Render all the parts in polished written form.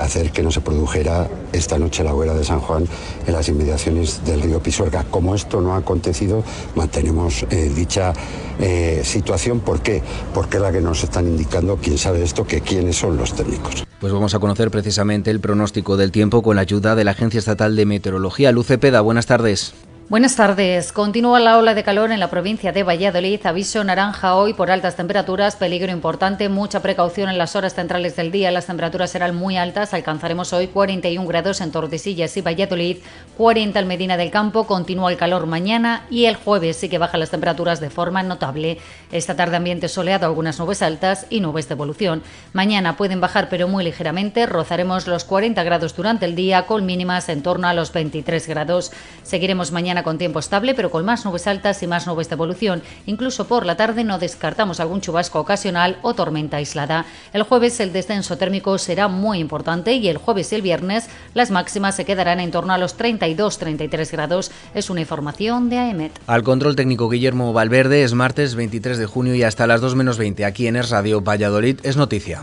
hacer que no se produjera esta noche la hoguera de San Juan en las inmediaciones del río Pisuerga. Como esto no ha acontecido, mantenemos dicha situación. ¿Por qué? Porque es la que nos están indicando, quién sabe esto, que quiénes son los técnicos. Pues vamos a conocer precisamente el pronóstico del tiempo con la ayuda de la Agencia Estatal de Meteorología. Luz Cepeda, buenas tardes. Buenas tardes. Continúa la ola de calor en la provincia de Valladolid. Aviso naranja hoy por altas temperaturas, peligro importante, mucha precaución en las horas centrales del día. Las temperaturas serán muy altas. Alcanzaremos hoy 41 grados en Tordesillas y Valladolid, 40 en Medina del Campo. Continúa el calor mañana y el jueves sí que bajan las temperaturas de forma notable. Esta tarde ambiente soleado, algunas nubes altas y nubes de evolución. Mañana pueden bajar pero muy ligeramente. Rozaremos los 40 grados durante el día con mínimas en torno a los 23 grados. Seguiremos mañana con tiempo estable, pero con más nubes altas y más nubes de evolución. Incluso por la tarde no descartamos algún chubasco ocasional o tormenta aislada. El jueves el descenso térmico será muy importante y el jueves y el viernes las máximas se quedarán en torno a los 32-33 grados. Es una información de AEMET. Al control técnico Guillermo Valverde. Es martes 23 de junio y hasta las 2 menos 20 aquí en Es Radio Valladolid es noticia.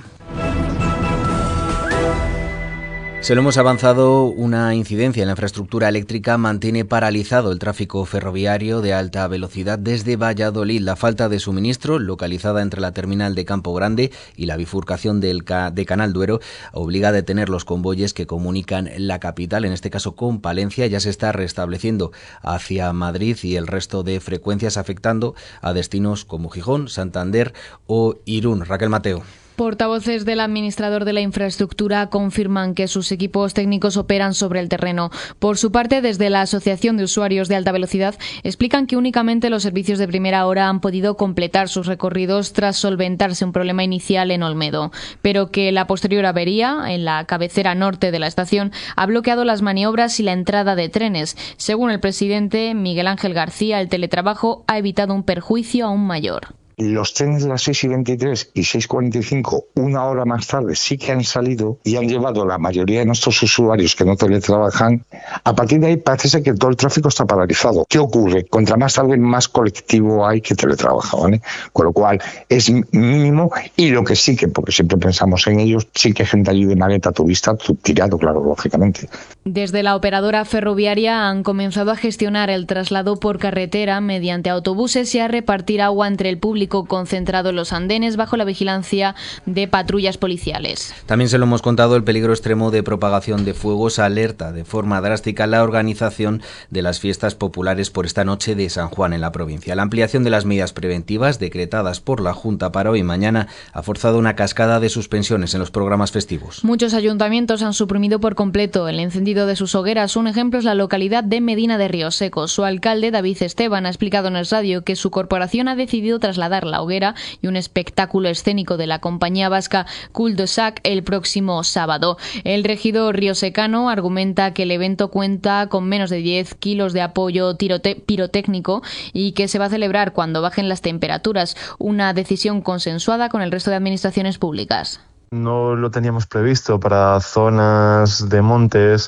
Se lo hemos avanzado, una incidencia en la infraestructura eléctrica mantiene paralizado el tráfico ferroviario de alta velocidad desde Valladolid. La falta de suministro, localizada entre la terminal de Campo Grande y la bifurcación de Canal Duero, obliga a detener los convoyes que comunican la capital, en este caso con Palencia. Ya se está restableciendo hacia Madrid y el resto de frecuencias, afectando a destinos como Gijón, Santander o Irún. Raquel Mateo. Portavoces del administrador de la infraestructura confirman que sus equipos técnicos operan sobre el terreno. Por su parte, desde la Asociación de Usuarios de Alta Velocidad, explican que únicamente los servicios de primera hora han podido completar sus recorridos tras solventarse un problema inicial en Olmedo, pero que la posterior avería en la cabecera norte de la estación ha bloqueado las maniobras y la entrada de trenes. Según el presidente Miguel Ángel García, el teletrabajo ha evitado un perjuicio aún mayor. Los trenes de las 6:23 y 6:45, una hora más tarde, sí que han salido y han llevado a la mayoría de nuestros usuarios que no teletrabajan. A partir de ahí parece ser que todo el tráfico está paralizado. ¿Qué ocurre? Contra más tarde, más colectivo hay que teletrabaja, ¿vale? Con lo cual es mínimo, y lo que sí que, porque siempre pensamos en ellos, sí que gente allí de maleta turista tirado, claro, lógicamente. Desde la operadora ferroviaria han comenzado a gestionar el traslado por carretera mediante autobuses y a repartir agua entre el público concentrado en los andenes bajo la vigilancia de patrullas policiales. También se lo hemos contado, el peligro extremo de propagación de fuegos alerta de forma drástica la organización de las fiestas populares por esta noche de San Juan en la provincia. La ampliación de las medidas preventivas decretadas por la Junta para hoy y mañana ha forzado una cascada de suspensiones en los programas festivos. Muchos ayuntamientos han suprimido por completo el encendido de sus hogueras. Un ejemplo es la localidad de Medina de Río Seco. Su alcalde, David Esteban, ha explicado en el radio que su corporación ha decidido trasladar la hoguera y un espectáculo escénico de la compañía vasca Cul de Sac el próximo sábado. El regidor riosecano argumenta que el evento cuenta con menos de 10 kilos de apoyo pirotécnico y que se va a celebrar cuando bajen las temperaturas, una decisión consensuada con el resto de administraciones públicas. No lo teníamos previsto para zonas de montes,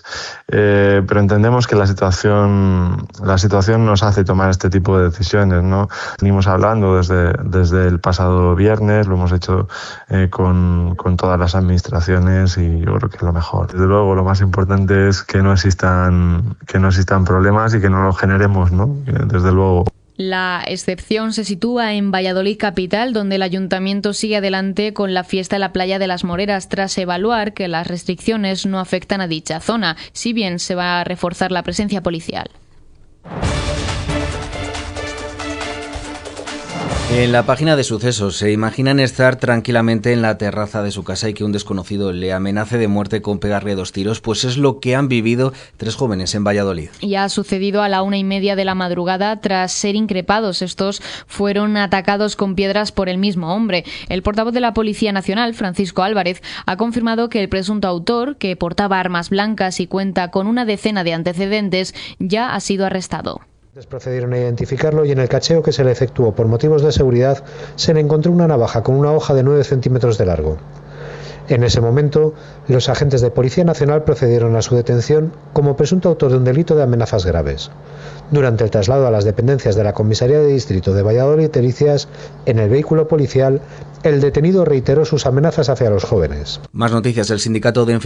pero entendemos que la situación nos hace tomar este tipo de decisiones, ¿no? Venimos hablando desde el pasado viernes, lo hemos hecho con todas las administraciones y yo creo que es lo mejor. Desde luego, lo más importante es que no existan problemas y que no los generemos, ¿no? Desde luego. La excepción se sitúa en Valladolid capital, donde el ayuntamiento sigue adelante con la fiesta en la playa de las Moreras, tras evaluar que las restricciones no afectan a dicha zona, si bien se va a reforzar la presencia policial. En la página de sucesos, se imaginan estar tranquilamente en la terraza de su casa y que un desconocido le amenace de muerte con pegarle 2 tiros, pues es lo que han vivido 3 jóvenes en Valladolid. Y ha sucedido a la 1:30 de la madrugada tras ser increpados. Estos fueron atacados con piedras por el mismo hombre. El portavoz de la Policía Nacional, Francisco Álvarez, ha confirmado que el presunto autor, que portaba armas blancas y cuenta con una decena de antecedentes, ya ha sido arrestado. Procedieron a identificarlo y en el cacheo que se le efectuó por motivos de seguridad se le encontró una navaja con una hoja de 9 centímetros de largo. En ese momento, los agentes de Policía Nacional procedieron a su detención como presunto autor de un delito de amenazas graves. Durante el traslado a las dependencias de la Comisaría de Distrito de Valladolid Delicias, en el vehículo policial, el detenido reiteró sus amenazas hacia los jóvenes. Más noticias. El sindicato de